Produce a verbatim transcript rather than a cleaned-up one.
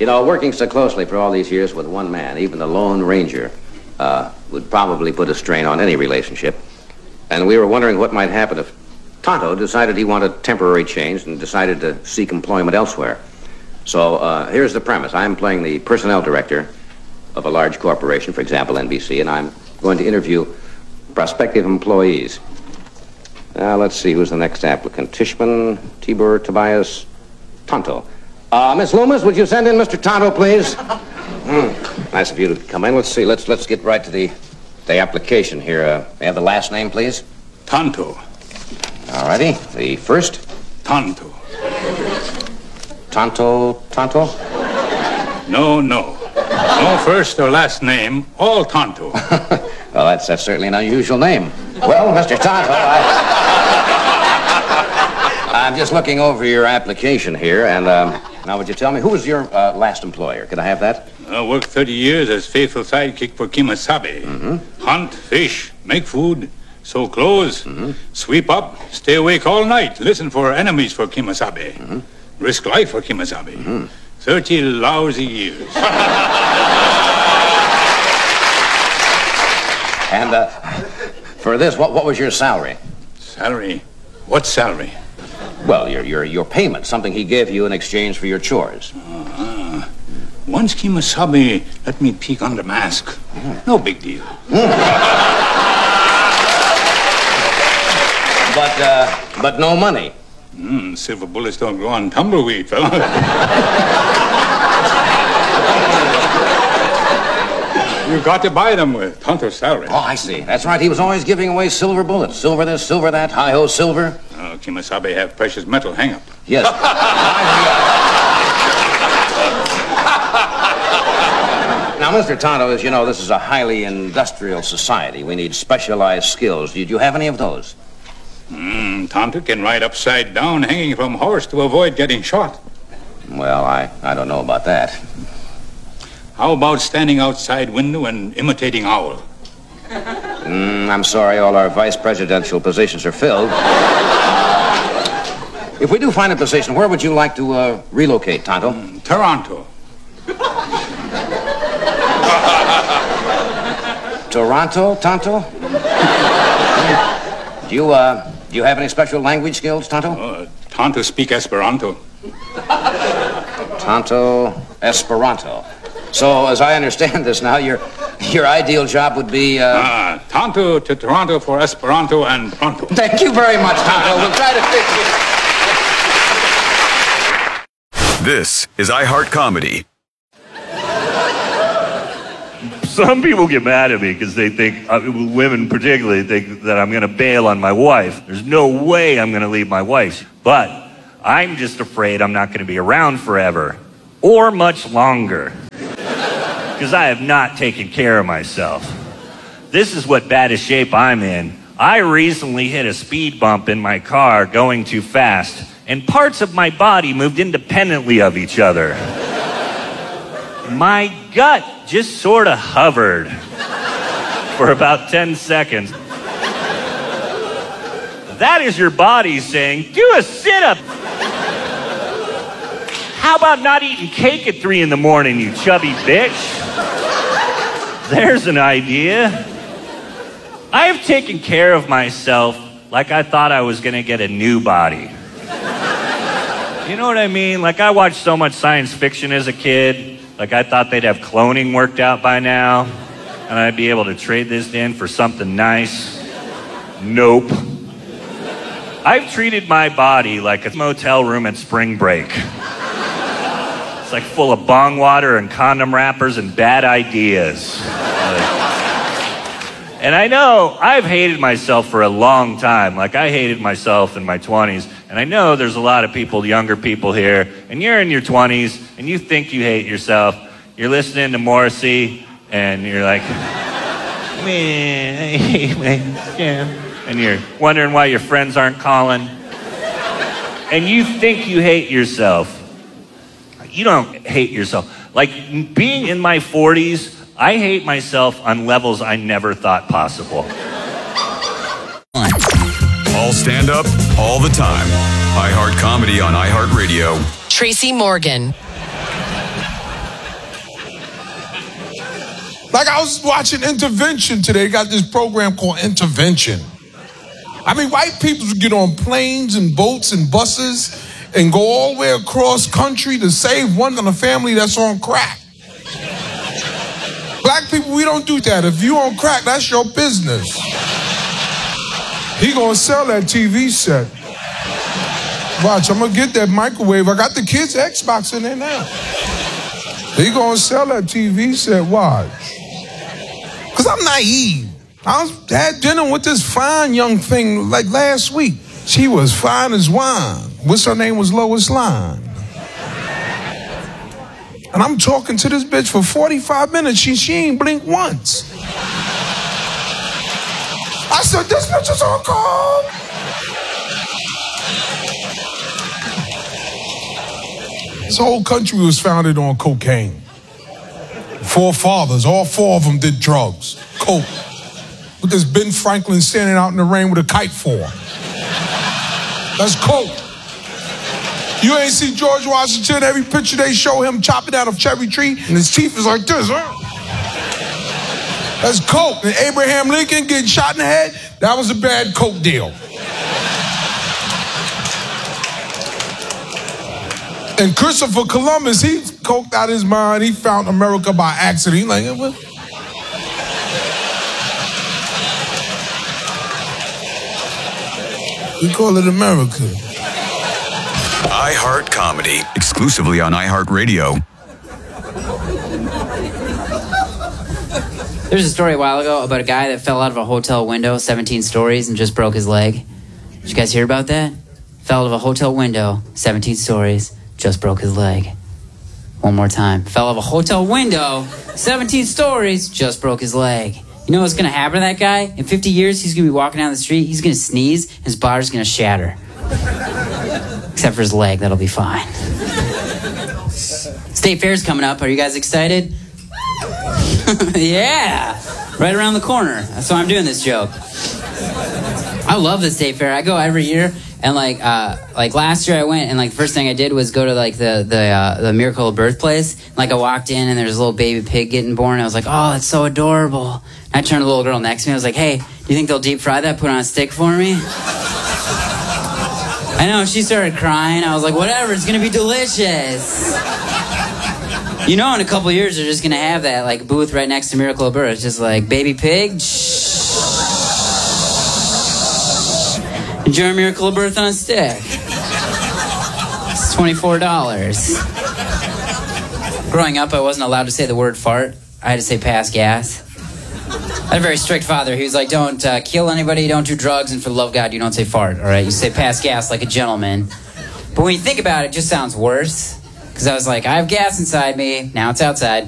You know, working so closely for all these years with one man, even the Lone Ranger, uh, would probably put a strain on any relationship. And we were wondering what might happen if Tonto decided he wanted temporary change and decided to seek employment elsewhere. So uh, here's the premise. I'm playing the personnel director of a large corporation, for example, N B C, and I'm going to interview prospective employees. Now, let's see, who's the next applicant? Tishman, Tibur, Tobias, Tonto. Uh, Miss Loomis, would you send in Mister Tonto, please? Mm, nice of you to come in. Let's see, let's let's get right to the, the application here. Uh, may I have the last name, please? Tonto. All righty. The first? Tonto. Tonto, Tonto? No, no. No first or last name, all Tonto. Well, that's, that's certainly an unusual name. Well, Mister Tonto, I... I'm just looking over your application here, and um, now would you tell me, who was your uh, last employer? Could I have that? I worked thirty years as faithful sidekick for Kemosabe. Mm-hmm. Hunt, fish, make food, sew clothes, mm-hmm. sweep up, stay awake all night, listen for enemies for Kemosabe, mm-hmm. risk life for Kemosabe. Mm-hmm. thirty lousy years. And uh, for this, what, what was your salary? Salary? What salary? Well, your your your payment, something he gave you in exchange for your chores. Uh-huh. Once Kemosabe let me peek under mask. Mm. No big deal. Mm. but uh, but no money. Mm, silver bullets don't grow on tumbleweed, fella. You've got to buy them with Tonto's salary. Oh, I see. That's right. He was always giving away silver bullets. Silver this, silver that, hi-ho, silver. Oh, Kemosabe have precious metal hang-up. Yes. Now, Mister Tonto, as you know, this is a highly industrial society. We need specialized skills. Did you have any of those? Mm, Tonto can ride upside down hanging from horse to avoid getting shot. Well, I, I don't know about that. How about standing outside window and imitating owl? Mm, I'm sorry, all our vice presidential positions are filled. If we do find a position, where would you like to uh, relocate, Tonto? Mm, Toronto. Toronto, Tonto? do you, uh, do you have any special language skills, Tonto? Uh, Tonto speak Esperanto. Tonto Esperanto. So, as I understand this now, your your ideal job would be, uh... Ah, Tonto to Toronto for Esperanto and pronto. Thank you very much, Tonto. We'll try to fix it. This is iHeart Comedy. Some people get mad at me because they think, uh, women particularly, think that I'm going to bail on my wife. There's no way I'm going to leave my wife. But I'm just afraid I'm not going to be around forever or much longer because I have not taken care of myself. This is what baddest shape I'm in. I recently hit a speed bump in my car going too fast, and parts of my body moved independently of each other. My gut just sort of hovered for about ten seconds. That is your body saying, do a sit-up. How about not eating cake at three in the morning, you chubby bitch? There's an idea. I have taken care of myself like I thought I was going to get a new body. You know what I mean? Like I watched so much science fiction as a kid. Like I thought they'd have cloning worked out by now, and I'd be able to trade this in for something nice. Nope. I've treated my body like a motel room at spring break. It's like full of bong water and condom wrappers and bad ideas. And I know I've hated myself for a long time. Like I hated myself in my twenties. And I know there's a lot of people, younger people here, and you're in your twenties, and you think you hate yourself. You're listening to Morrissey, and you're like, man, I hate myself. And you're wondering why your friends aren't calling. And you think you hate yourself. You don't hate yourself. Like being in my forties, I hate myself on levels I never thought possible. All stand up, all the time. iHeart Comedy on iHeartRadio. Tracy Morgan. Like I was watching Intervention today. They got this program called Intervention. I mean, white people get on planes and boats and buses and go all the way across country to save one in a family that's on crack. Black people, we don't do that. If you on crack, that's your business. He gonna sell that T V set. Watch, I'm gonna get that microwave. I got the kids' Xbox in there now. He gonna sell that T V set. Watch. Cause I'm naive. I was had dinner with this fine young thing like last week. She was fine as wine. What's her name was Lois Lane. And I'm talking to this bitch for forty-five minutes. She, she ain't blinked once. I said, this bitch is on call. This whole country was founded on cocaine. Four fathers, all four of them did drugs. Coke. Look, there's Ben Franklin standing out in the rain with a kite for. That's coke. You ain't see George Washington, every picture they show him chopping down a cherry tree, and his teeth is like this, huh? That's coke. And Abraham Lincoln getting shot in the head, that was a bad coke deal. And Christopher Columbus, he coked out his mind. He found America by accident. He like, what? We call it America. iHeart Comedy, exclusively on iHeartRadio. There's a story a while ago about a guy that fell out of a hotel window seventeen stories and just broke his leg. Did you guys hear about that? Fell out of a hotel window seventeen stories, just broke his leg. One more time. Fell out of a hotel window seventeen stories, just broke his leg. You know what's going to happen to that guy? In fifty years, he's going to be walking down the street, he's going to sneeze, and his body's going to shatter. Except for his leg, that'll be fine. State Fair's coming up. Are you guys excited? Yeah, right around the corner. That's why I'm doing this joke. I love the State Fair. I go every year, and like, uh, like last year I went, and like the first thing I did was go to like the the uh, the Miracle of Birthplace. Like I walked in, and there's a little baby pig getting born. I was like, oh, that's so adorable. And I turned to the little girl next to me. I was like, hey, do you think they'll deep fry that? Put it on a stick for me? I know. She started crying. I was like, whatever. It's gonna be delicious. You know, in a couple years, they're just going to have that, like, booth right next to Miracle of Birth. It's just like, baby pig, shh. Enjoy Miracle of Birth on a stick. It's twenty-four dollars. Growing up, I wasn't allowed to say the word fart. I had to say pass gas. I had a very strict father. He was like, don't uh, kill anybody, don't do drugs, and for the love of God, you don't say fart, all right? You say pass gas like a gentleman. But when you think about it, it just sounds worse. Because I was like, I have gas inside me. Now it's outside.